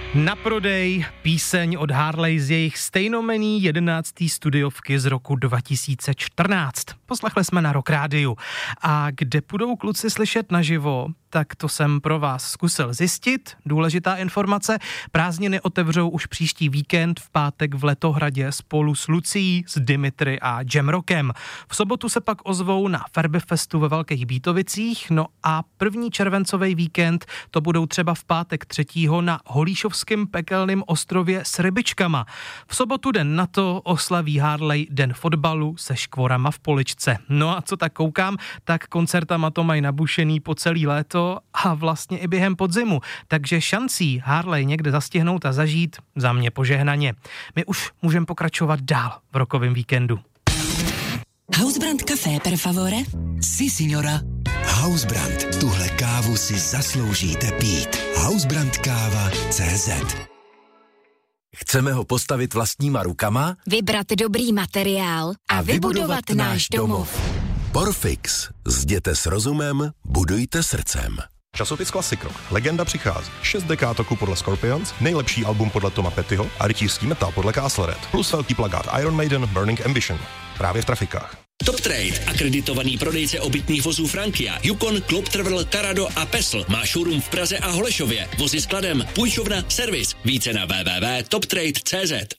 Na prodej píseň od Harley z jejich stejnomenný 11. studiovky z roku 2014. Poslechli jsme na Rock Rádiu. A kde budou kluci slyšet naživo, tak to jsem pro vás zkusil zjistit. Důležitá informace, prázdniny otevřou už příští víkend v pátek v Letohradě spolu s Lucií, s Dimitri a Jamrockem. V sobotu se pak ozvou na Ferbifestu ve Velkých Bítovicích, no a první červencový víkend to budou třeba v pátek 3. na Holíšovském pekelném ostrově s rybičkama. V sobotu den na to oslaví Harley den fotbalu se škvorama v Poličce. No a co tak koukám, tak koncertama to mají nabušený po celý léto a vlastně i během podzimu. Takže šancí Harley někde zastihnout a zažít za mě požehnaně. My už můžeme pokračovat dál v rokovém víkendu. Hausbrand Café per favore? Si, signora. Hausbrand. Tuhle kávu si zasloužíte pít. Hausbrandkáva.cz. Chceme ho postavit vlastníma rukama? Vybrat dobrý materiál a vybudovat náš domov. Porfix. Zděte s rozumem, budujte srdcem. Časopis Classic Rock. Legenda přichází. 6 dekád roku podle Scorpions, nejlepší album podle Toma Pettyho a rytířský metal podle Castle Red. Plus velký plakát Iron Maiden Burning Ambition. Právě v trafikách. Top Trade, akreditovaný prodejce obytných vozů Frankia, Yukon, Club Travel, Carado a Pesl. Má showroom v Praze a Holešově. Vozy skladem, půjčovna, servis. Více na www.toptrade.cz.